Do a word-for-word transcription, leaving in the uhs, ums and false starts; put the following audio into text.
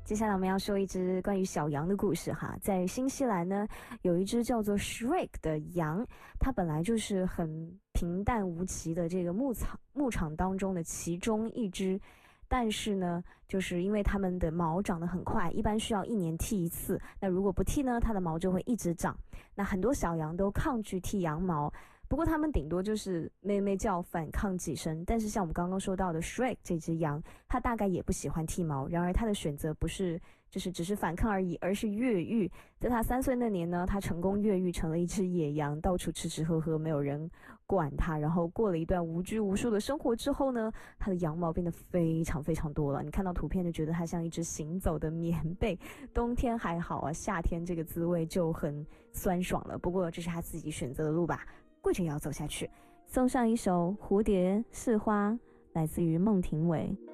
接下来我们要说一只关于小羊的故事哈。在新西兰呢，有一只叫做 Shrek 的羊，它本来就是很平淡无奇的这个牧场牧场当中的其中一只。但是呢，就是因为它们的毛长得很快，一般需要一年剃一次。那如果不剃呢，它的毛就会一直长。那很多小羊都抗拒剃羊毛，不过它们顶多就是咩咩叫反抗几声。但是像我们刚刚说到的 Shrek 这只羊，它大概也不喜欢剃毛，然而它的选择不是就是只是反抗而已，而是越狱。在它三岁那年呢，它成功越狱成了一只野羊，到处吃吃喝喝，没有人管它。然后过了一段无拘无束的生活之后呢，它的羊毛变得非常非常多了。你看到图片就觉得它像一只行走的棉被。冬天还好啊，夏天这个滋味就很酸爽了。不过这是它自己选择的路吧，跪着也要走下去。送上一首《蝴蝶是花》，来自于孟庭苇。